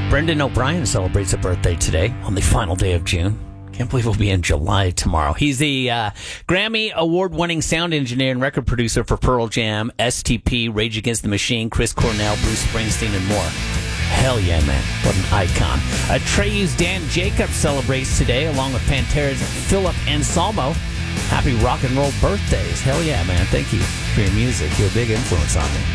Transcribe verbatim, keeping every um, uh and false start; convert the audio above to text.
Brendan O'Brien celebrates a birthday today on the final day of June. Can't believe we'll be in July tomorrow. He's the uh, Grammy award-winning sound engineer and record producer for Pearl Jam, S T P, Rage Against the Machine, Chris Cornell, Bruce Springsteen, and more. Hell yeah, man. What an icon. Uh, Treyu's Dan Jacobs celebrates today, along with Pantera's Philip Anselmo. Happy rock and roll birthdays. Hell yeah, man. Thank you for your music. You're a big influence on me.